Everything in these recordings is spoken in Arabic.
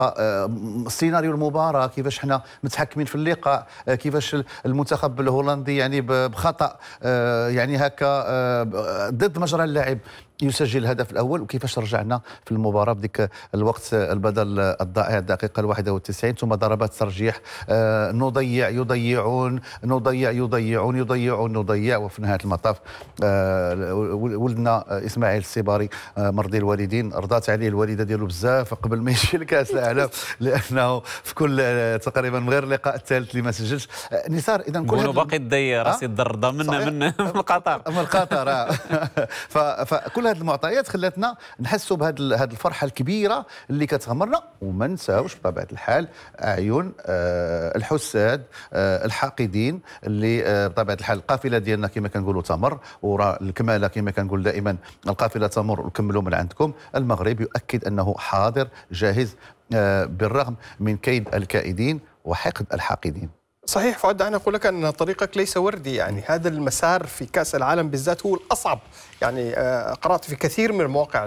سيناريو المباراه، كيفاش حنا متحكمين في اللقاء، كيفاش المنتخب الهولندي يعني بخطا يعني هكا ضد مجرى اللعب يسجل الهدف الاول، وكيفاش رجعنا في المباراه بديك الوقت البدل الضائع الدقيقه 91 ثم ضربات ترجيح نضيع يضيعون نضيع يضيعون يضيعون نضيع، وفي نهايه المطاف ولدنا اسماعيل السيباري مرضي الوالدين رضات عليه الوالده ديالو بزاف قبل ما يمشي لكاس العالم لانه في كل تقريبا من غير اللقاء الثالث اللي ما سجلش. نثار اذا كل هذا باقي الدير راسي الضرده من القطر من القطر فكل هذه المعطيات خلاتنا نحسوا بهذه الفرحه الكبيره اللي كتغمرنا، وما نساوش بطبيعه الحال اعين الحساد الحاقدين اللي بطبيعه الحال القافله ديالنا كما كنقولوا تمر وراء الكماله كما كنقول دائما القافله تمر وكملوا من عندكم. المغرب يؤكد انه حاضر جاهز بالرغم من كيد الكائدين وحقد الحاقدين. صحيح فؤاد، دعني أقول لك أن طريقك ليس وردي، يعني هذا المسار في كأس العالم بالذات هو الأصعب. يعني قرأت في كثير من المواقع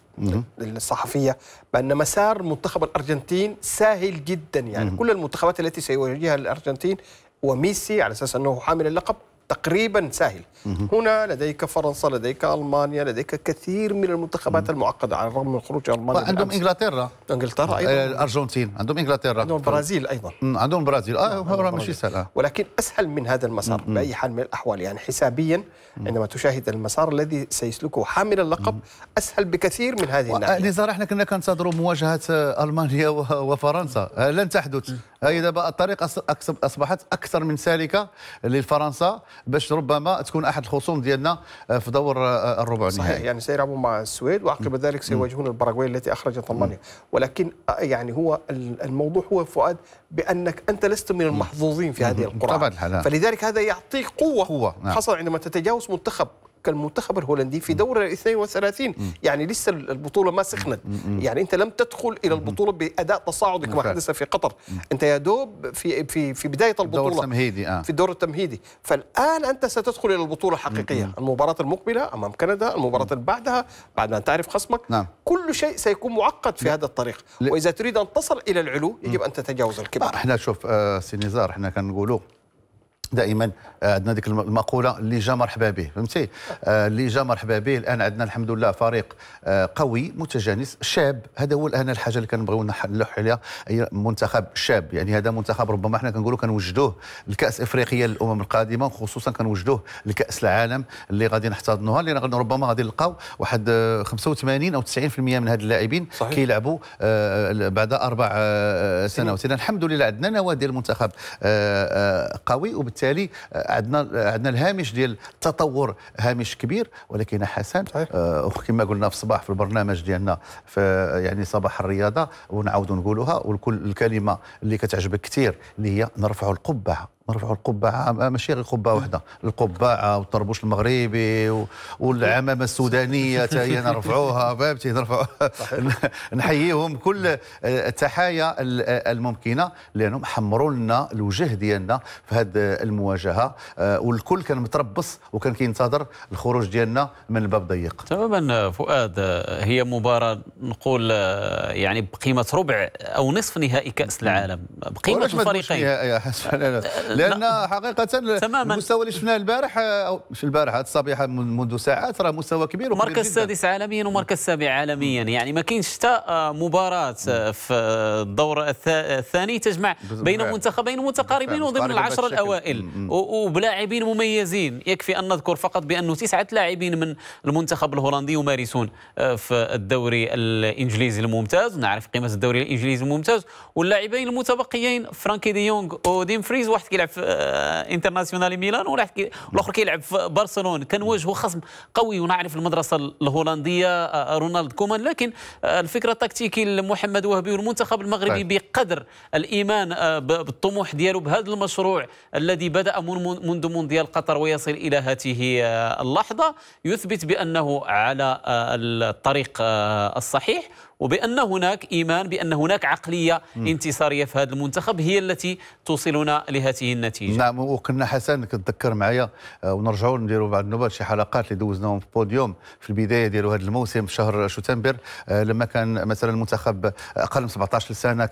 الصحفية بأن مسار منتخب الأرجنتين سهل جدا، يعني كل المنتخبات التي سيواجهها الأرجنتين وميسي على أساس أنه حامل اللقب تقريبا سهل. هنا لديك فرنسا، لديك ألمانيا، لديك كثير من المنتخبات المعقدة على الرغم من خروج ألمانيا. عندهم إنجلترا أيضا، الأرجنتين، عندهم إنجلترا، عندهم البرازيل أيضا، عندهم البرازيل ماشي سهل ولكن أسهل من هذا المسار بأي حال من الأحوال. يعني حسابيا عندما تشاهد المسار الذي سيسلكه حامل اللقب أسهل بكثير من هذه الناحية. نزار احنا كنا كنتظروا مواجهة ألمانيا وفرنسا، لن تحدث. هي دابا الطريق أصبحت أكثر من سالكة للفرنسا باش ربما تكون أحد الخصوم ديالنا في دور الربع النهائي. صحيح، يعني سيلعبوا مع السويد وعقب ذلك سيواجهون الباراغواي التي أخرجت ألمانيا. ولكن يعني هو الموضوع هو فؤاد بأنك أنت لست من المحظوظين في هذه القرعة، فلذلك هذا يعطيك قوة نعم. خاصة عندما تتجاوز منتخب كالمنتخب الهولندي في دور ال 32. يعني لسه البطولة ما سخنت، يعني أنت لم تدخل إلى البطولة بأداء تصاعدي كما حدث في قطر. أنت يا دوب في بداية البطولة في الدور التمهيدي، فالآن أنت ستدخل إلى البطولة الحقيقية. المباراة المقبلة أمام كندا، المباراة اللي بعدها بعد ما تعرف خصمك نعم. كل شيء سيكون معقد في هذا الطريق، وإذا تريد أن تصل إلى العلو يجب أن تتجاوز الكبار. احنا شوف سي نزار، احنا كنقولوا دائما عندنا ديك المقوله اللي جا مرحبا به، فهمتي؟ اللي جا مرحبا به. الان عندنا الحمد لله فريق قوي متجانس شاب، هذا هو الان الحاجه اللي كنبغيو نلوح عليها، هي منتخب شاب. يعني هذا منتخب ربما احنا كنقولوا كنوجدوه لكاس افريقيا للامم القادمه، وخصوصا كنوجدوه لكاس العالم اللي غادي نحتضنوها، اللي ربما غادي نلقاو واحد 85 او 90% من هاد اللاعبين كيلعبوا بعد 4 سنوات. الحمد لله عندنا نواه ديال المنتخب قوي، وبالتالي عندنا الهامش ديال التطور هامش كبير. ولكن حسن كما قلنا في الصباح في البرنامج ديالنا في يعني صباح الرياضه، ونعاودوا نقولوها، والكل الكلمه اللي كتعجبك كثير اللي هي نرفعوا القبعه. نرفعوا القبعه، ماشي غير قبعه واحده، القبعه والطربوش المغربي والعمامه السودانيه حتى هي نرفعوها، فهمتي؟ نرفعوها نحييهم كل التحايا الممكنه، لانهم حمروا لنا الوجه ديالنا في هذه المواجهه، والكل كان متربص وكان كينتظر الخروج ديالنا من الباب ضيق. تماما فؤاد، هي مباراه نقول يعني بقيمه ربع او نصف نهائي كاس العالم، بقيمه الفريقين. لان حقيقه المستوى اللي شفناه البارح او مش البارح، هذه الصبيحه منذ ساعات، راه مستوى كبير، مركز سادس عالميا ومركز سابع عالميا. يعني ما كاينش حتى مباراه في الدور الثاني تجمع بين منتخبين متقاربين وضمن العشر الاوائل وبلاعبين مميزين. يكفي ان نذكر فقط بانه 9 لاعبين من المنتخب الهولندي يمارسون في الدوري الانجليزي الممتاز، نعرف قيمه الدوري الانجليزي الممتاز، واللاعبين المتبقيين فرانكي دي يونغ وديم فريز، واحد كيلعب في انترناسيونال ميلان والاخر كيلعب في برشلونه. كنواجهوا خصم قوي، ونعرف المدرسه الهولنديه رونالد كومان، لكن الفكره التكتيكي لمحمد وهبي والمنتخب المغربي بقدر الايمان بالطموح ديالو بهذا المشروع الذي بدا منذ مونديال قطر ويصل الى هذه اللحظه، يثبت بانه على الطريق الصحيح. وبأن هناك إيمان بأن هناك عقلية انتصارية في هذا المنتخب هي التي توصلنا لهذه النتيجة. نعم، وكنا حسن كتذكر معايا ونرجعوا نديروا بعض النوبات شي حلقات اللي دوزناهم في بوديوم في البدايه ديالوا هذا الموسم في شهر شتنبر، لما كان مثلا المنتخب اقل من 17 سنه